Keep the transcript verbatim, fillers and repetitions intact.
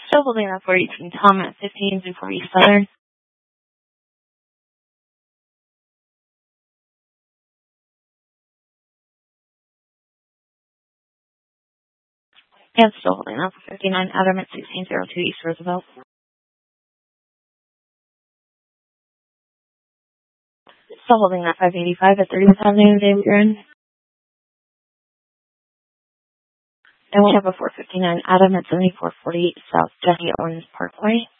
Still holding that four eighteen Tom at fifteen and forty Southern. And still holding that for fifty-nine Adam at sixteen oh two East Roosevelt. Still holding that five eighty-five at thirty-one Avenue, David Green. And we have a four fifty-nine Adam at seventy-four forty-eight South Jesse Owens Parkway.